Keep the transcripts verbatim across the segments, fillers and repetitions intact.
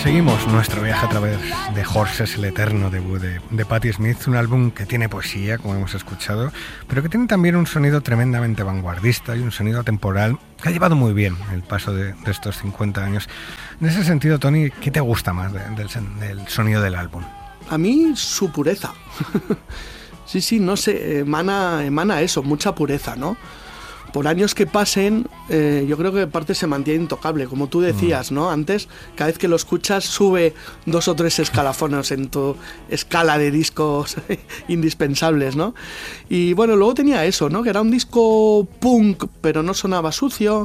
Seguimos nuestro viaje a través de Horses, el eterno debut de, de Patti Smith, un álbum que tiene poesía, como hemos escuchado, pero que tiene también un sonido tremendamente vanguardista y un sonido atemporal que ha llevado muy bien el paso de, de estos cincuenta años. En ese sentido, Tony, ¿qué te gusta más de, del, del sonido del álbum? A mí, su pureza. Sí, sí, no sé, emana, emana eso, mucha pureza, ¿no? Por años que pasen, eh, yo creo que parte se mantiene intocable, como tú decías, ¿no? Antes, cada vez que lo escuchas, sube dos o tres escalafones en tu escala de discos indispensables, ¿no? Y bueno, luego tenía eso, ¿no? Que era un disco punk, pero no sonaba sucio.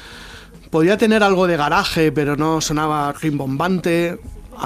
Podía tener algo de garaje, pero no sonaba rimbombante.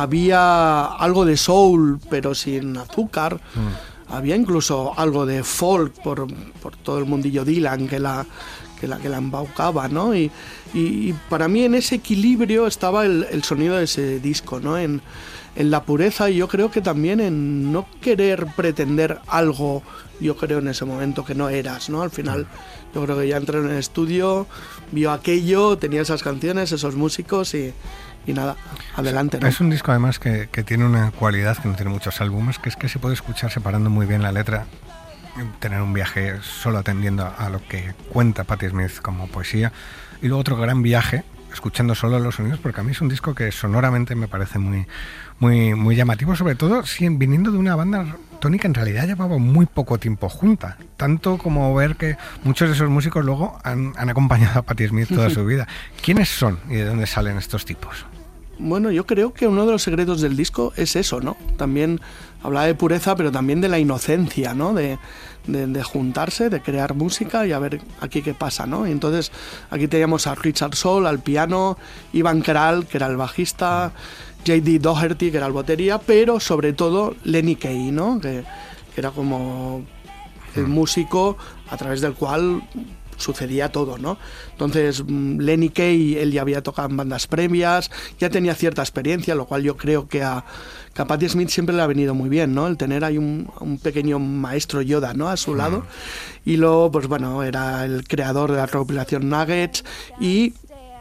Había algo de soul, pero sin azúcar. Mm. Había incluso algo de folk por, por todo el mundillo Dylan que la, que la, que la embaucaba, ¿no? Y, y, y para mí en ese equilibrio estaba el, el sonido de ese disco, ¿no? En, en la pureza, y yo creo que también en no querer pretender algo, yo creo en ese momento que no eras, ¿no? Al final yo creo que ya entré en el estudio, vio aquello, tenía esas canciones, esos músicos y... y nada, adelante, ¿no? Es un disco además que, que tiene una cualidad que no tiene muchos álbumes, que es que se puede escuchar separando muy bien la letra, tener un viaje solo atendiendo a, a lo que cuenta Patti Smith como poesía, y luego otro gran viaje escuchando solo los sonidos, porque a mí es un disco que sonoramente me parece muy, muy, muy llamativo, sobre todo si viniendo de una banda, Tony, que en realidad llevaba muy poco tiempo junta, tanto como ver que muchos de esos músicos luego han, han acompañado a Patti Smith toda su vida. ¿Quiénes son y de dónde salen estos tipos? Bueno, yo creo que uno de los secretos del disco es eso, ¿no? También hablaba de pureza, pero también de la inocencia, ¿no? De, de, de juntarse, de crear música y a ver aquí qué pasa, ¿no? Y entonces aquí teníamos a Richard Soul al piano, Ivan Kral, que era el bajista, J D Doherty, que era el batería, pero sobre todo Lenny Kaye, ¿no? Que, que era como el músico a través del cual sucedía todo, ¿no? Entonces Lenny Kaye, él ya había tocado en bandas previas, ya tenía cierta experiencia, lo cual yo creo que a, que a Patti Smith siempre le ha venido muy bien, ¿no? El tener ahí un, un pequeño maestro Yoda, ¿no? A su lado. Y luego, pues bueno, era el creador de la recopilación Nuggets, y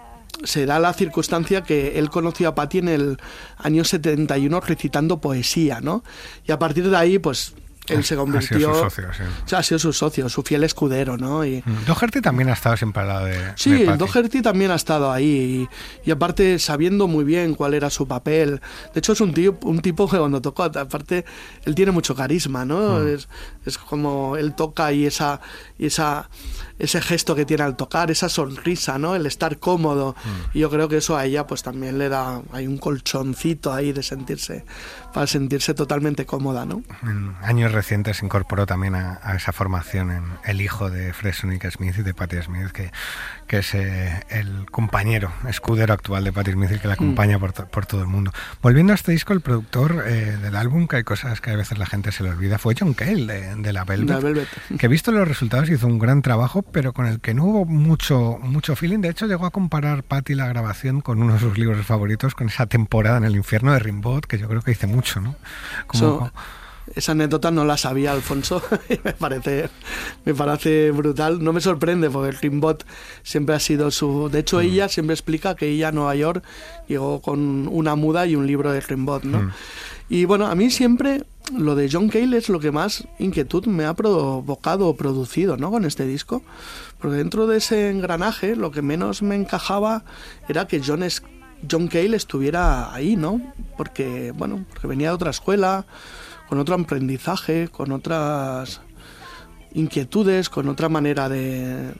se da la circunstancia que él conoció a Patti en el año setenta y uno recitando poesía, ¿no? Y a partir de ahí, pues él se convirtió... Ha sido su socio, sí. O sea, ha sido su socio, su fiel escudero, ¿no? Y, Doherty también ha estado siempre al lado de Sí, de Patti. Doherty también ha estado ahí y, y aparte sabiendo muy bien cuál era su papel. De hecho es un tío, un tipo que cuando toca, aparte él tiene mucho carisma, ¿no? Mm. Es, es como él toca y esa y esa ese gesto que tiene al tocar, esa sonrisa, ¿no? El estar cómodo. Mm. Y yo creo que eso a ella pues también le da, hay un colchoncito ahí de sentirse, para sentirse totalmente cómoda, ¿no? En años recientes se incorporó también a, a esa formación en el hijo de Fred Sonic Smith y de Patti Smith, que, que es eh, el compañero, escudero actual de Patti Smith y que la acompaña mm. por, to, por todo el mundo. Volviendo a este disco, el productor eh, del álbum, que hay cosas que a veces la gente se le olvida, fue John Cale de, de la Velvet, la Velvet, que visto los resultados hizo un gran trabajo, pero con el que no hubo mucho, mucho feeling. De hecho, llegó a comparar Patti la grabación con uno de sus libros favoritos, con esa temporada en el infierno de Rimbaud, que yo creo que dice mucho, ¿no? Como, so, esa anécdota no la sabía Alfonso y me parece, me parece brutal. No me sorprende porque Rimbaud siempre ha sido su... De hecho, mm. ella siempre explica que ella a Nueva York llegó con una muda y un libro de Rimbaud, ¿no? Mm. Y bueno, a mí siempre lo de John Cale es lo que más inquietud me ha provocado o producido, ¿no? Con este disco. Porque dentro de ese engranaje lo que menos me encajaba era que John, es, John Cale estuviera ahí, ¿no? Porque, bueno, porque venía de otra escuela, con otro aprendizaje, con otras inquietudes, con otra manera de,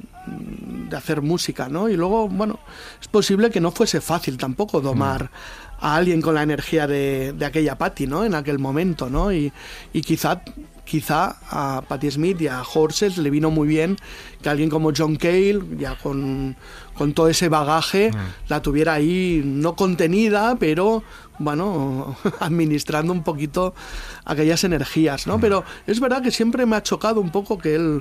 de hacer música, ¿no? Y luego, bueno, es posible que no fuese fácil tampoco domar mm. a alguien con la energía de, de aquella Patti, ¿no? En aquel momento, ¿no? Y, y quizá, quizá a Patti Smith y a Horses le vino muy bien que alguien como John Cale, ya con, con todo ese bagaje, mm. la tuviera ahí no contenida, pero bueno, administrando un poquito aquellas energías, ¿no? Mm. Pero es verdad que siempre me ha chocado un poco que él,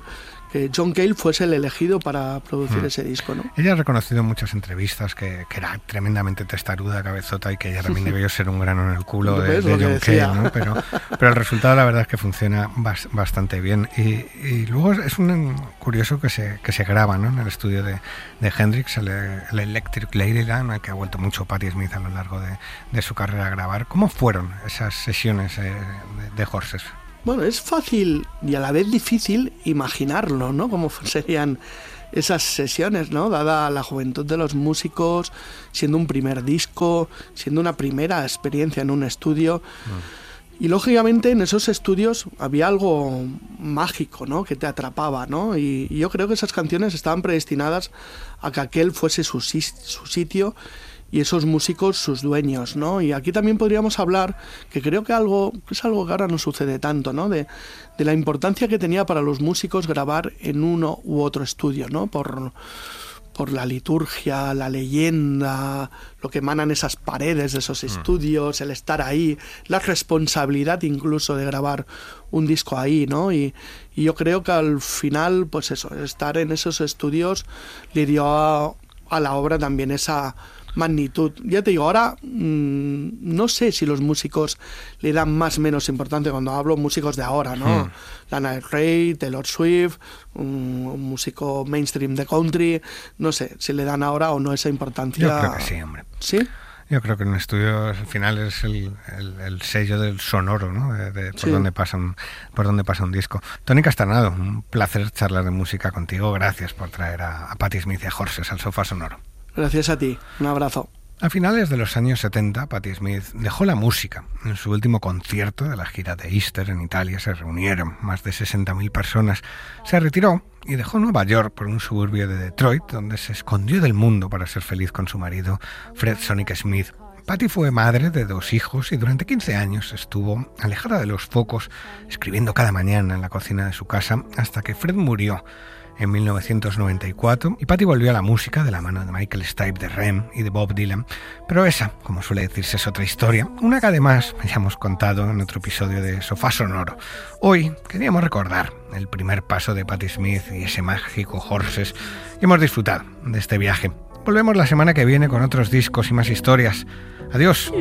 que John Cale fuese el elegido para producir mm. ese disco, ¿no? Ella ha reconocido en muchas entrevistas que, que era tremendamente testaruda, cabezota, y que ella también debió ser un grano en el culo de, de John Cale, ¿no? Pero, pero el resultado la verdad es que funciona bas, bastante bien. Y, y luego es un curioso que se, que se graba, ¿no?, en el estudio de, de Hendrix, el, el Electric Ladyland, al que ha vuelto mucho Patti Smith a lo largo de, de su carrera a grabar. ¿Cómo fueron esas sesiones eh, de, de Horses? Bueno, es fácil y a la vez difícil imaginarlo, ¿no? Cómo serían esas sesiones, ¿no? Dada la juventud de los músicos, siendo un primer disco, siendo una primera experiencia en un estudio. Mm. Y lógicamente en esos estudios había algo mágico, ¿no?, que te atrapaba, ¿no? Y, y yo creo que esas canciones estaban predestinadas a que aquel fuese su, su sitio y esos músicos sus dueños, ¿no? Y aquí también podríamos hablar, que creo que algo es algo que ahora no sucede tanto, ¿no?, de, de la importancia que tenía para los músicos grabar en uno u otro estudio, ¿no? Por, por la liturgia, la leyenda, lo que emanan esas paredes de esos estudios, el estar ahí, la responsabilidad incluso de grabar un disco ahí, ¿no? Y, y yo creo que al final, pues eso, estar en esos estudios le dio a, a la obra también esa magnitud. Ya te digo, ahora mmm, no sé si los músicos le dan más o menos importancia, cuando hablo músicos de ahora, ¿no? Hmm. Lana Del Rey, Taylor Swift, un, un músico mainstream de country, no sé si le dan ahora o no esa importancia. Yo creo que sí, hombre. ¿Sí? Yo creo que en un estudio al final es el, el, el sello del sonoro, ¿no? De, de por, sí. donde pasa un, por donde pasa un disco. Tony Castanado, un placer charlar de música contigo. Gracias por traer a, a Patti Smith y a Horses al sofá sonoro. Gracias a ti, un abrazo. A finales de los años setenta, Patti Smith dejó la música. En su último concierto de la gira de Easter en Italia se reunieron más de sesenta mil personas. Se retiró y dejó Nueva York por un suburbio de Detroit, donde se escondió del mundo para ser feliz con su marido, Fred Sonic Smith. Patti fue madre de dos hijos y durante quince años estuvo alejada de los focos, escribiendo cada mañana en la cocina de su casa, hasta que Fred murió en mil novecientos noventa y cuatro, y Patti volvió a la música de la mano de Michael Stipe de R E M y de Bob Dylan. Pero esa, como suele decirse, es otra historia, una que además ya hemos contado en otro episodio de Sofá Sonoro. Hoy queríamos recordar el primer paso de Patti Smith y ese mágico Horses, y hemos disfrutado de este viaje. Volvemos la semana que viene con otros discos y más historias. Adiós.